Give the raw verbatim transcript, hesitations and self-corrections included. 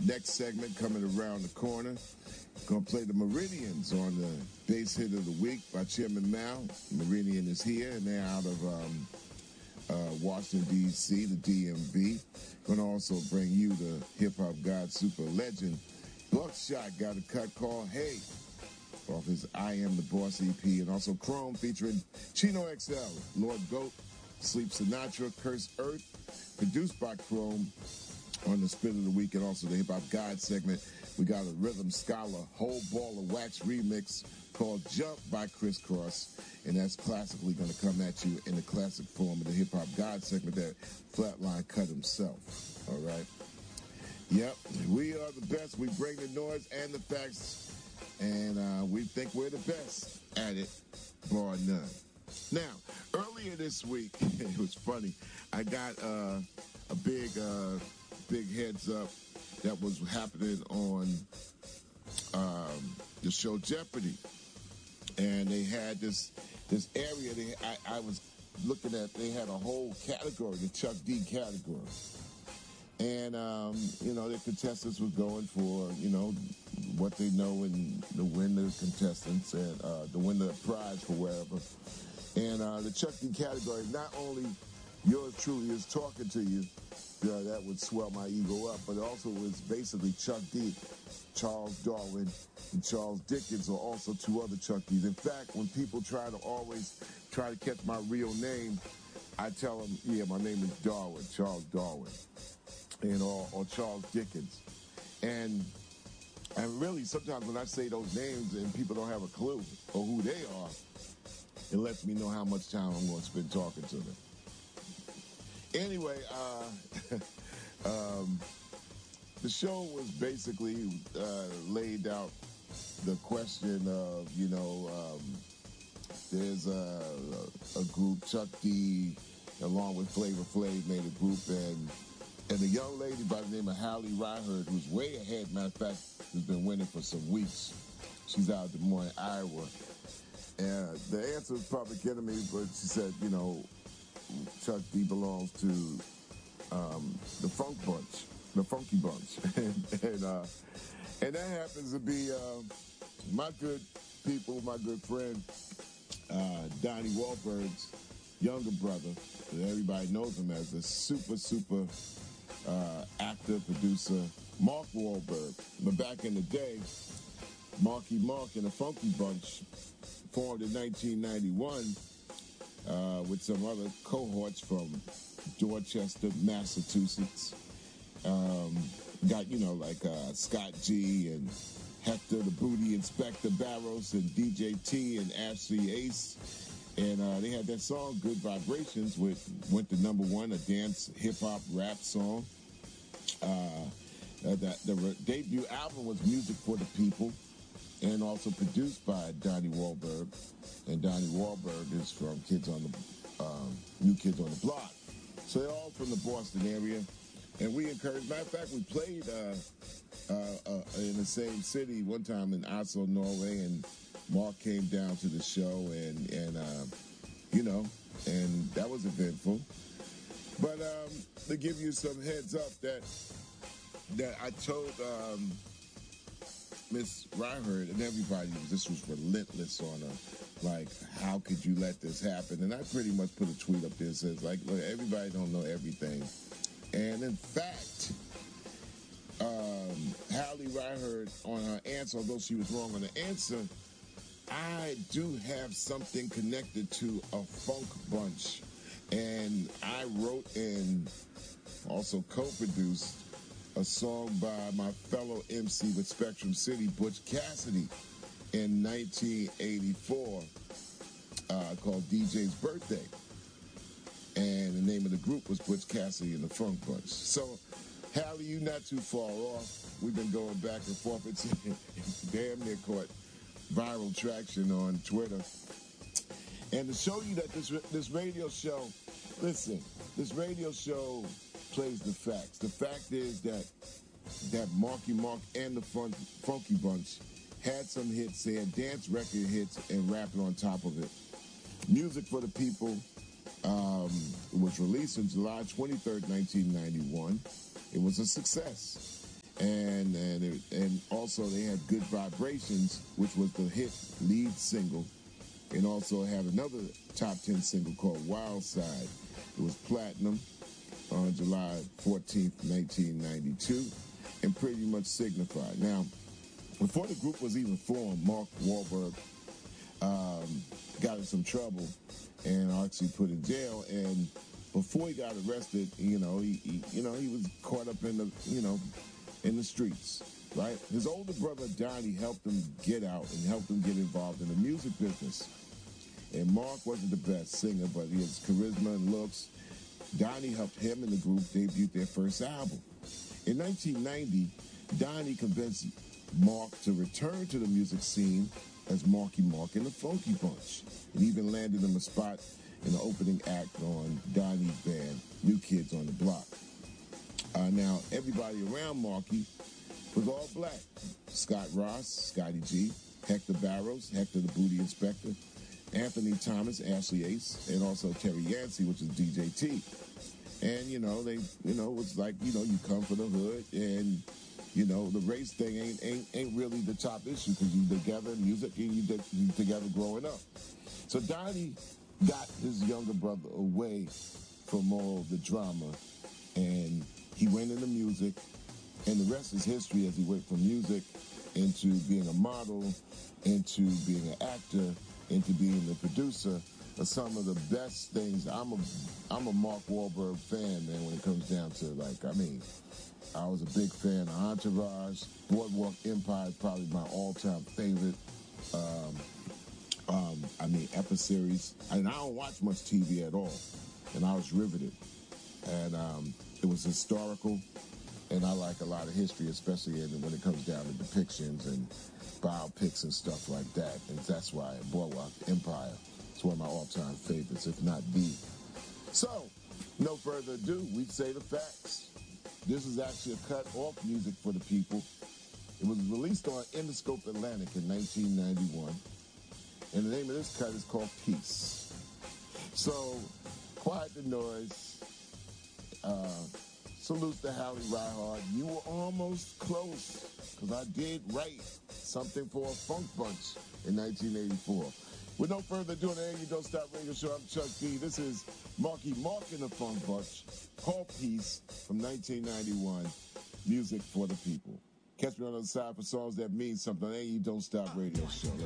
next segment coming around the corner. Gonna play the Meridians on the Bass Hit of the Week by Chairman Mao. Meridian is here, and they're out of um, uh, Washington, D C, the D M V. Gonna also bring you the hip-hop god super legend. Buckshot got a cut called Hey off his I Am the Boss E P, and also Chrome featuring Chino X L, Lord Goat, Sleep Sinatra, Curse Earth, produced by Chrome on the Spin of the Week, and also the Hip Hop God segment. We got a Rhythm Scholar Whole Ball of Wax remix called Jump by Criss Cross, and that's classically going to come at you in the classic form of the Hip Hop God segment that Flatline cut himself. All right. Yep, we are the best. We bring the noise and the facts, and uh, we think we're the best at it, bar none. Now, earlier this week, it was funny. I got uh, a big, uh, big heads up that was happening on um, the show Jeopardy, and they had this this area. They, I, I was looking at. They had a whole category, the Chuck D category, and um, you know, the contestants were going for, you know, what they know and the winner contestants and uh, the winner prize for wherever. And uh, the Chuck D category, not only yours truly is talking to you, uh, that would swell my ego up, but also was basically Chuck D, Charles Darwin, and Charles Dickens are also two other Chuck D's. In fact, when people try to always try to catch my real name, I tell them, yeah, my name is Darwin, Charles Darwin, and or, or Charles Dickens. And and really, sometimes when I say those names and people don't have a clue or who they are, it lets me know how much time I'm going to spend talking to them. Anyway, uh, um, the show was basically uh, laid out the question of, you know, um, there's a, a group, Chuck D, along with Flavor Flav, made a group, and and a young lady by the name of Hallie Ryherd, who's way ahead, matter of fact, who's been winning for some weeks. She's out of Des Moines, Iowa. And the answer is Public Enemy, but she said, you know, Chuck D belongs to um, the Funk Bunch, the Funky Bunch. and and, uh, and that happens to be uh, my good people, my good friend, uh, Donnie Wahlberg's younger brother. Everybody knows him as the super, super uh, actor, producer, Mark Wahlberg. But back in the day, Marky Mark and the Funky Bunch formed in nineteen ninety-one uh, with some other cohorts from Dorchester, Massachusetts. Um, got, you know, like uh, Scott G and Hector the Booty Inspector Barros and D J T and Ashley Ace. And uh, they had that song, Good Vibrations, which went to number one, a dance, hip-hop, rap song. Uh, uh, the, the re- debut album was Music for the People, and also produced by Donnie Wahlberg. And Donnie Wahlberg is from Kids on the um, New Kids on the Block. So they're all from the Boston area. And we encouraged, matter of fact, we played uh, uh, uh, in the same city one time in Oslo, Norway, and Mark came down to the show, and, and uh, you know, and that was eventful. But um, to give you some heads up that that I told um, Miss Ryherd and everybody, this was relentless on her. Like, how could you let this happen? And I pretty much put a tweet up there that says, like, look, everybody don't know everything. And in fact, um, Hallie Ryherd on her answer, although she was wrong on the answer, I do have something connected to a funk bunch. And I wrote and also co-produced a song by my fellow M C with Spectrum City, Butch Cassidy, in nineteen eighty-four, uh, called D J's Birthday. And the name of the group was Butch Cassidy and the Funk Bunch. So, Hallie, you not too far off. We've been going back and forth. It's, it's damn near caught viral traction on Twitter. And to show you that this this radio show, listen, this radio show plays the facts. The fact is that that Marky Mark and the Fun, Funky Bunch had some hits. They had dance record hits and rapping on top of it. Music for the People um, was released on July twenty-third, nineteen ninety-one. It was a success. And and it, and also they had Good Vibrations, which was the hit lead single, and also had another top ten single called Wild Side. It was platinum on July fourteenth, nineteen ninety-two, and pretty much signified. Now, before the group was even formed, Mark Wahlberg um, got in some trouble and actually put in jail. And before he got arrested, you know, he, he you know he was caught up in the you know in the streets, right? His older brother Donnie helped him get out and helped him get involved in the music business. And Mark wasn't the best singer, but he has charisma and looks. Donnie helped him and the group debut their first album. In nineteen ninety, Donnie convinced Mark to return to the music scene as Marky Mark and the Funky Bunch, and even landed him a spot in the opening act on Donnie's band, New Kids on the Block. Uh, now, everybody around Marky was all black. Scott Ross, Scotty G, Hector Barrows, Hector the Booty Inspector, Anthony Thomas, Ashley Ace, and also Terry Yancey, which is D J T. And, you know, they, you know, it's like, you know, you come from the hood, and, you know, the race thing ain't ain't, ain't really the top issue because you together in music and you, de- you together growing up. So Donnie got his younger brother away from all the drama, and he went into music, and the rest is history as he went from music into being a model, into being an actor, into being the producer of some of the best things. I'm a I'm a Mark Wahlberg fan, man, when it comes down to, like, I mean, I was a big fan of Entourage. Boardwalk Empire is probably my all-time favorite. Um, um, I mean, episeries. And I don't watch much T V at all, and I was riveted. And um, it was historical, and I like a lot of history, especially in, when it comes down to depictions and biopics and stuff like that. And that's why Boardwalk Empire is one of my all-time favorites, if not the. So, no further ado, we say the facts. This is actually a cut off Music for the People. It was released on Interscope Atlantic in nineteen ninety-one. And the name of this cut is called Peace. So, quiet the noise. Uh, salute to Hallie Reinhardt. You were almost close, because I did write something for a funk bunch in nineteen eighty-four. With no further ado on the You Don't Stop Radio Show, I'm Chuck D. This is Marky Mark and the Funk Bunch, called Peace, from nineteen ninety-one, Music for the People. Catch me on the other side for songs that mean something on the You Don't Stop Radio Show.